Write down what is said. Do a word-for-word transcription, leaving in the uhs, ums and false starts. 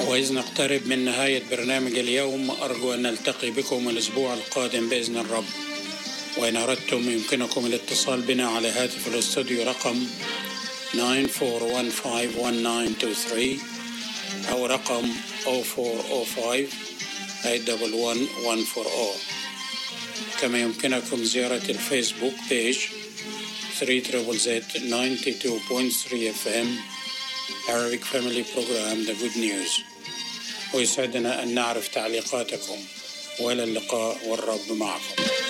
وإذ نقترب من نهاية برنامج اليوم أرجو أن نلتقي بكم الأسبوع القادم بإذن الرب. وإن أردتم يمكنكم الاتصال بنا على هاتف الاستوديو رقم nine four one five one nine two three أو رقم zero four zero five eight one one one four zero. كما يمكنكم زيارة الفيسبوك بيج three Z Z ninety-two point three F M Arabic Family Program The Good News. ويسعدنا أن نعرف تعليقاتكم. وإلى اللقاء والرب معكم.